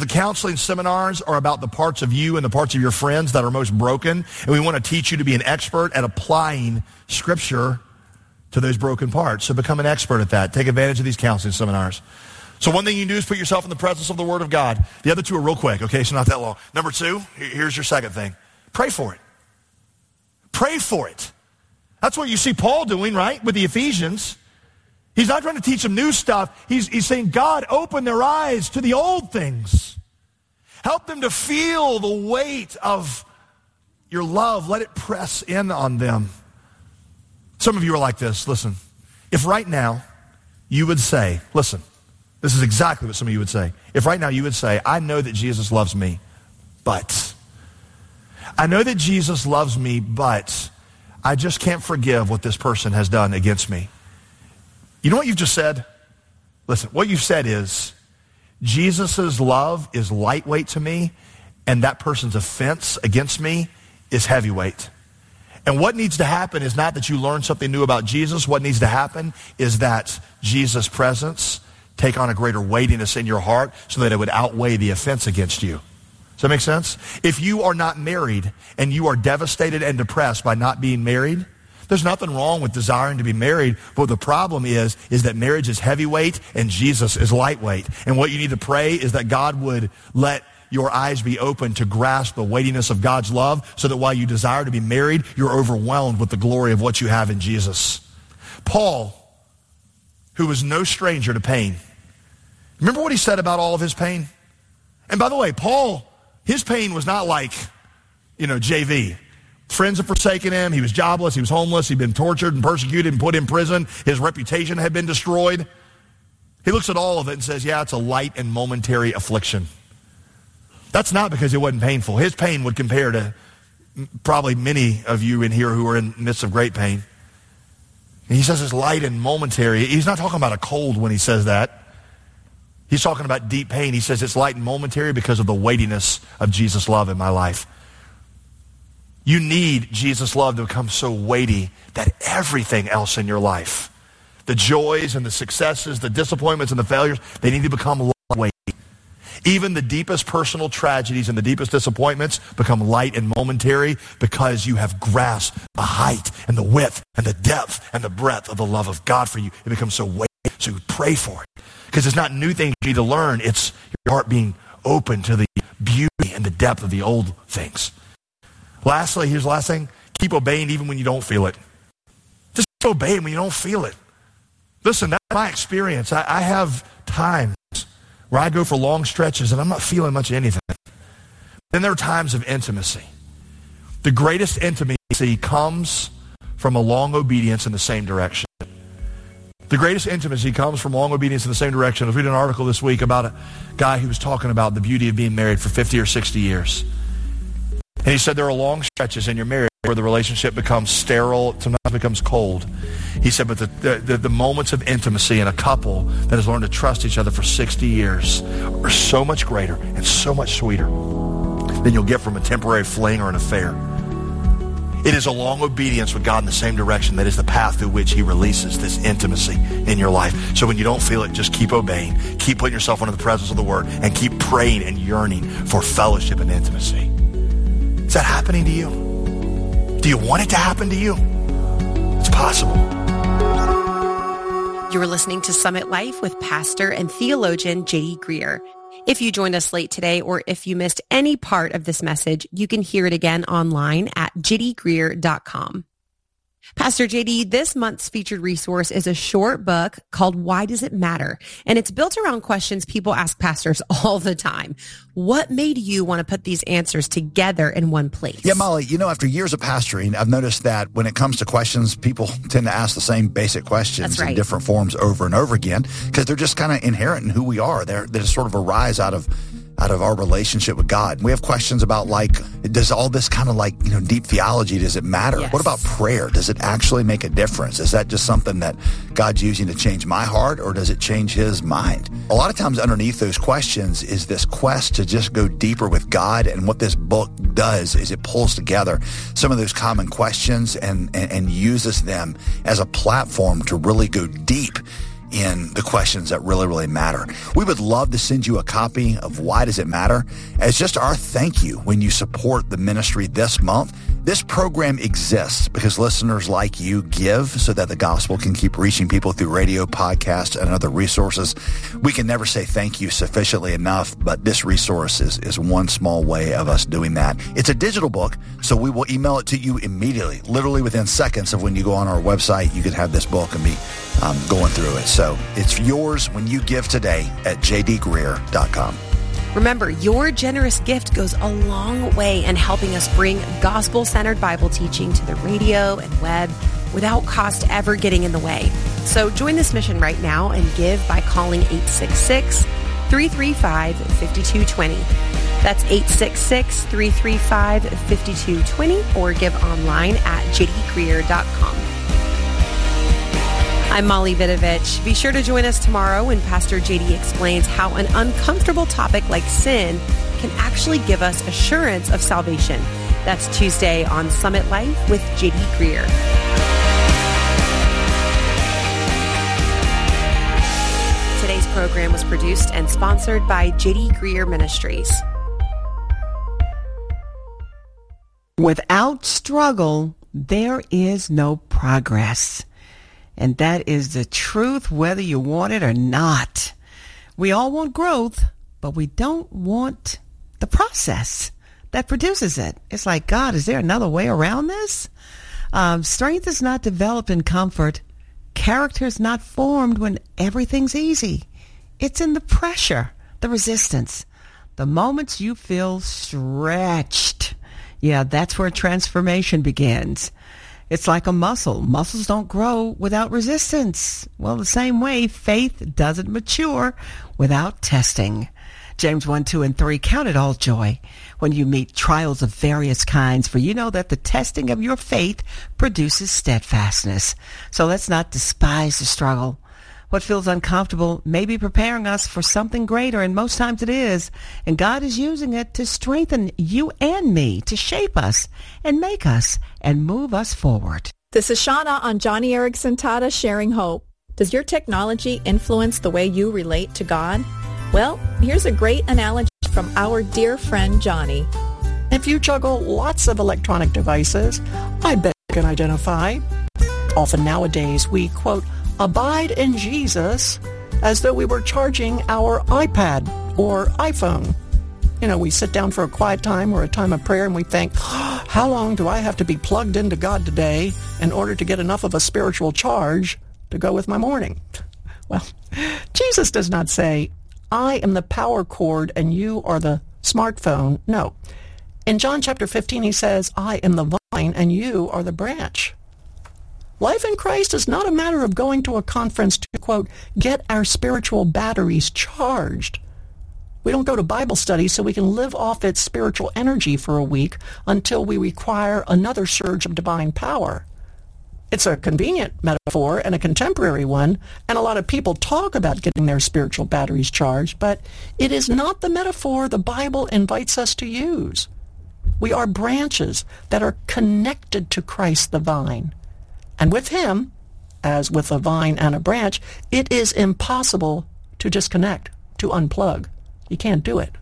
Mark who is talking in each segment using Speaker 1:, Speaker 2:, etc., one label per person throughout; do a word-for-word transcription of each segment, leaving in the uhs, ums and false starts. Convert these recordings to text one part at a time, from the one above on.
Speaker 1: the counseling seminars are about the parts of you and the parts of your friends that are most broken, and we want to teach you to be an expert at applying Scripture to those broken parts. So become an expert at that. Take advantage of these counseling seminars. So one thing you can do is put yourself in the presence of the Word of God. The other two are real quick, okay, so not that long. Number two, here's your second thing. Pray for it. Pray for it. That's what you see Paul doing, right, with the Ephesians. He's not trying to teach them new stuff. He's, he's saying, God, open their eyes to the old things. Help them to feel the weight of your love. Let it press in on them. Some of you are like this. Listen, if right now you would say, listen, this is exactly what some of you would say. If right now you would say, I know that Jesus loves me, but I know that Jesus loves me, but I just can't forgive what this person has done against me. You know what you've just said? Listen, what you've said is, Jesus' love is lightweight to me, and that person's offense against me is heavyweight. And what needs to happen is not that you learn something new about Jesus. What needs to happen is that Jesus' presence take on a greater weightiness in your heart so that it would outweigh the offense against you. Does that make sense? If you are not married and you are devastated and depressed by not being married, there's nothing wrong with desiring to be married, but the problem is, is that marriage is heavyweight and Jesus is lightweight. And what you need to pray is that God would let your eyes be open to grasp the weightiness of God's love so that while you desire to be married, you're overwhelmed with the glory of what you have in Jesus. Paul, who was no stranger to pain, remember what he said about all of his pain? And by the way, Paul, his pain was not like, you know, J V. Friends had forsaken him. He was jobless. He was homeless. He'd been tortured and persecuted and put in prison. His reputation had been destroyed. He looks at all of it and says, yeah, it's a light and momentary affliction. That's not because it wasn't painful. His pain would compare to probably many of you in here who are in the midst of great pain. And he says it's light and momentary. He's not talking about a cold when he says that. He's talking about deep pain. He says it's light and momentary because of the weightiness of Jesus' love in my life. You need Jesus' love to become so weighty that everything else in your life, the joys and the successes, the disappointments and the failures, they need to become lightweight. Even the deepest personal tragedies and the deepest disappointments become light and momentary because you have grasped the height and the width and the depth and the breadth of the love of God for you. It becomes so weighty, so you pray for it. Because it's not new things you need to learn. It's your heart being open to the beauty and the depth of the old things. Lastly, here's the last thing. Keep obeying even when you don't feel it. Just obey when you don't feel it. Listen, that's my experience. I, I have times where I go for long stretches and I'm not feeling much of anything. Then there are times of intimacy. The greatest intimacy comes from a long obedience in the same direction. The greatest intimacy comes from long obedience in the same direction. I was reading an article this week about a guy who was talking about the beauty of being married for fifty or sixty years. And he said there are long stretches in your marriage where the relationship becomes sterile, sometimes becomes cold. He said, but the, the, the moments of intimacy in a couple that has learned to trust each other for sixty years are so much greater and so much sweeter than you'll get from a temporary fling or an affair. It is a long obedience with God in the same direction that is the path through which he releases this intimacy in your life. So when you don't feel it, just keep obeying. Keep putting yourself under the presence of the Word and keep praying and yearning for fellowship and intimacy. Is that happening to you? Do you want it to happen to you? It's possible.
Speaker 2: You're listening to Summit Life with pastor and theologian J D Greear. If you joined us late today or if you missed any part of this message, you can hear it again online at j d greear dot com. Pastor J D, this month's featured resource is a short book called Why Does It Matter? And it's built around questions people ask pastors all the time. What made you want to put these answers together in one place?
Speaker 3: Yeah, Molly, you know, after years of pastoring, I've noticed that when it comes to questions, people tend to ask the same basic questions
Speaker 2: right.
Speaker 3: in different forms over and over again because they're just kind of inherent in who we are. They're, they just sort of arise out of out of our relationship with God. We have questions about, like, does all this kind of like, you know, deep theology, does it matter?
Speaker 2: Yes.
Speaker 3: What about prayer? Does it actually make a difference? Is that just something that God's using to change my heart, or does it change his mind? A lot of times underneath those questions is this quest to just go deeper with God. And what this book does is it pulls together some of those common questions and, and, and uses them as a platform to really go deep in the questions that really, really matter. We would love to send you a copy of Why Does It Matter as just our thank you when you support the ministry this month. This program exists because listeners like you give so that the gospel can keep reaching people through radio, podcasts, and other resources. We can never say thank you sufficiently enough, but this resource is, is one small way of us doing that. It's a digital book, so we will email it to you immediately, literally within seconds of when you go on our website. You can have this book and be um, going through it. So it's yours when you give today at j d greer dot com.
Speaker 2: Remember, your generous gift goes a long way in helping us bring gospel-centered Bible teaching to the radio and web without cost ever getting in the way. So join this mission right now and give by calling eight six six, three three five, five two two zero. That's eight six six, three three five, five two two zero or give online at j d greer dot com. I'm Molly Vidovich. Be sure to join us tomorrow when Pastor J D explains how an uncomfortable topic like sin can actually give us assurance of salvation. That's Tuesday on Summit Life with J D Greer. Today's program was produced and sponsored by J D Greer Ministries.
Speaker 4: Without struggle, there is no progress. And that is the truth, whether you want it or not. We all want growth, but we don't want the process that produces it. It's like, God, is there another way around this? Um, strength is not developed in comfort. Character is not formed when everything's easy. It's in the pressure, the resistance, the moments you feel stretched. Yeah, that's where transformation begins. It's like a muscle. Muscles don't grow without resistance. Well, the same way, faith doesn't mature without testing. James one, two, and three, count it all joy when you meet trials of various kinds, for you know that the testing of your faith produces steadfastness. So let's not despise the struggle. What feels uncomfortable may be preparing us for something greater, and most times it is. And God is using it to strengthen you and me, to shape us and make us and move us forward.
Speaker 5: This is Shauna on Johnny Erickson Tata Sharing Hope. Does your technology influence the way you relate to God? Well, here's a great analogy from our dear friend Johnny.
Speaker 6: If you juggle lots of electronic devices, I bet you can identify. Often nowadays we, quote, abide in Jesus as though we were charging our iPad or iPhone. You know, we sit down for a quiet time or a time of prayer and we think, oh, how long do I have to be plugged into God today in order to get enough of a spiritual charge to go with my morning? Well, Jesus does not say, I am the power cord and you are the smartphone. No. In John chapter fifteen, he says, I am the vine and you are the branch. Life in Christ is not a matter of going to a conference to, quote, get our spiritual batteries charged. We don't go to Bible study so we can live off its spiritual energy for a week until we require another surge of divine power. It's a convenient metaphor and a contemporary one, and a lot of people talk about getting their spiritual batteries charged, but it is not the metaphor the Bible invites us to use. We are branches that are connected to Christ the vine. And with him, as with a vine and a branch, it is impossible to disconnect, to unplug. You can't do it.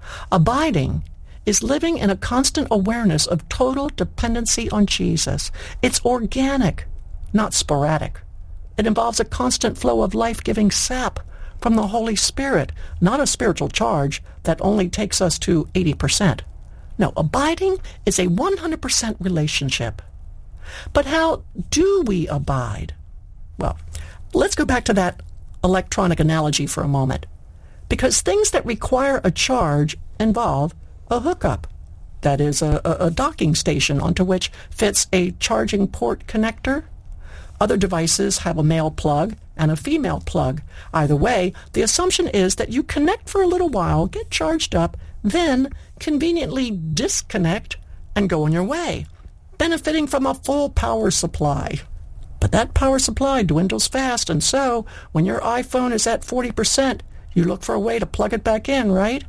Speaker 6: Abiding is living in a constant awareness of total dependency on Jesus. It's organic, not sporadic. It involves a constant flow of life-giving sap from the Holy Spirit, not a spiritual charge that only takes us to eighty percent. No, abiding is a one hundred percent relationship. But how do we abide? Well, let's go back to that electronic analogy for a moment. Because things that require a charge involve a hookup. That is a, a docking station onto which fits a charging port connector. Other devices have a male plug and a female plug. Either way, the assumption is that you connect for a little while, get charged up, then conveniently disconnect and go on your way, benefiting from a full power supply. But that power supply dwindles fast, and so when your iPhone is at forty percent, you look for a way to plug it back in, right?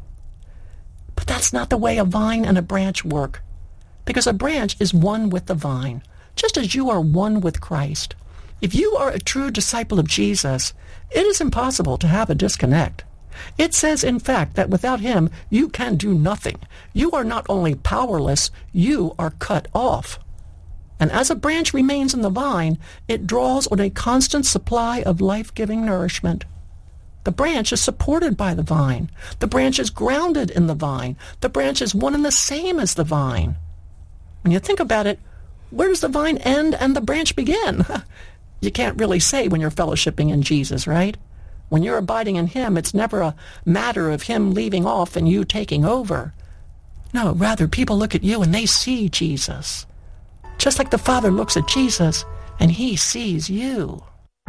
Speaker 6: But that's not the way a vine and a branch work, because a branch is one with the vine, just as you are one with Christ. If you are a true disciple of Jesus, it is impossible to have a disconnect. It says, in fact, that without him, you can do nothing. You are not only powerless, you are cut off. And as a branch remains in the vine, it draws on a constant supply of life-giving nourishment. The branch is supported by the vine. The branch is grounded in the vine. The branch is one and the same as the vine. When you think about it, where does the vine end and the branch begin? You can't really say when you're fellowshipping in Jesus, right? When you're abiding in him, it's never a matter of him leaving off and you taking over. No, rather, people look at you and they see Jesus. Just like the Father looks at Jesus and he sees you.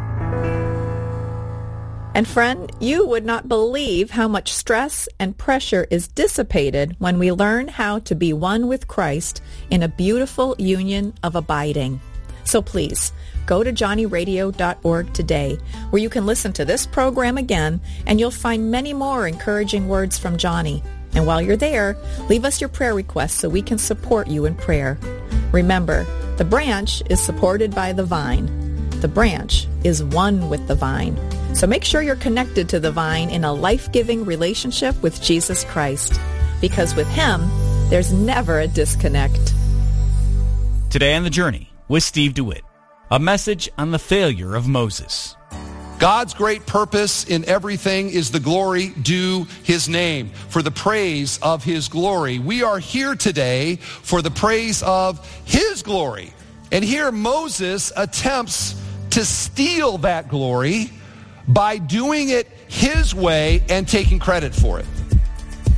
Speaker 5: And friend, you would not believe how much stress and pressure is dissipated when we learn how to be one with Christ in a beautiful union of abiding. So please, go to johnny radio dot org today, where you can listen to this program again, and you'll find many more encouraging words from Johnny. And while you're there, leave us your prayer requests so we can support you in prayer. Remember, the branch is supported by the vine. The branch is one with the vine. So make sure you're connected to the vine in a life-giving relationship with Jesus Christ, because with him, there's never a disconnect.
Speaker 7: Today on The Journey with Steve DeWitt, a message on the failure of Moses.
Speaker 8: God's great purpose in everything is the glory due his name, for the praise of his glory. We are here today for the praise of his glory. And here Moses attempts to steal that glory by doing it his way and taking credit for it.